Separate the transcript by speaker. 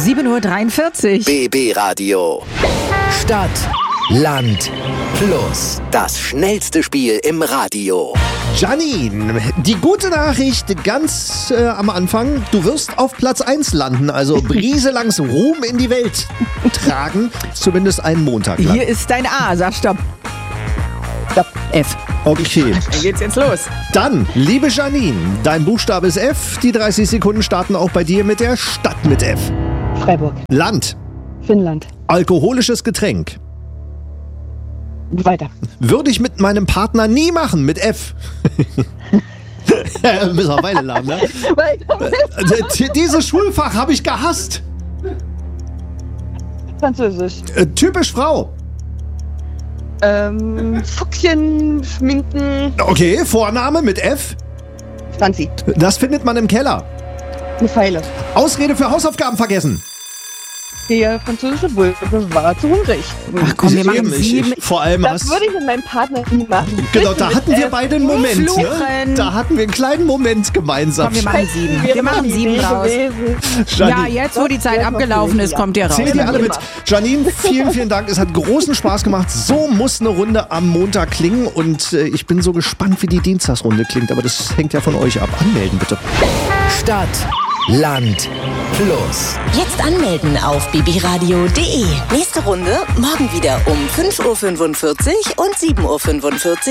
Speaker 1: 7:43 Uhr.
Speaker 2: BB Radio. Stadt, Land, Plus. Das schnellste Spiel im Radio.
Speaker 3: Janine, die gute Nachricht ganz am Anfang, du wirst auf Platz 1 landen, also brieselangs Ruhm in die Welt tragen, zumindest einen Montag lang.
Speaker 1: Hier ist dein A, sag Stopp. Stopp, F.
Speaker 3: Okay.
Speaker 1: Dann geht's jetzt los.
Speaker 3: Dann, liebe Janine, dein Buchstabe ist F, die 30 Sekunden starten auch bei dir mit der Stadt mit F.
Speaker 4: Freiburg.
Speaker 3: Land,
Speaker 4: Finnland.
Speaker 3: alkoholisches Getränk.
Speaker 4: Weiter.
Speaker 3: Würde ich mit meinem Partner nie machen, mit F. Müssen wir Weile lang, ne? Dieses Schulfach habe ich gehasst.
Speaker 4: Französisch.
Speaker 3: Typisch Frau.
Speaker 4: Fuchschen, Schminken.
Speaker 3: Okay, Vorname mit F.
Speaker 4: Franzi.
Speaker 3: Das findet man im Keller.
Speaker 4: Eine Pfeile.
Speaker 3: Ausrede für Hausaufgaben vergessen.
Speaker 4: Der französische Bulldozer war zu hungrig.
Speaker 1: Ach komm, wir machen
Speaker 3: Eben,
Speaker 1: 7.
Speaker 3: vor allem
Speaker 4: Das würde ich mit meinem Partner nie machen.
Speaker 3: Genau, da hatten wir beide einen Moment. Ne?
Speaker 1: Fluchen.
Speaker 3: Da hatten wir einen kleinen Moment gemeinsam.
Speaker 1: Komm, wir machen 7. Wir machen 7 raus. Ja,
Speaker 3: Janine,
Speaker 1: jetzt, wo die Zeit abgelaufen ist, kommt ihr raus.
Speaker 3: zählt ihr alle mit. Janine, vielen, vielen Dank. Es hat großen Spaß gemacht. So muss eine Runde am Montag klingen. Und ich bin so gespannt, wie die Dienstagsrunde klingt. Aber das hängt ja von euch ab. Anmelden bitte.
Speaker 2: Stadt, Land, Plus.
Speaker 5: Jetzt anmelden auf bbradio.de. Nächste Runde morgen wieder um 5:45 Uhr und 7:45 Uhr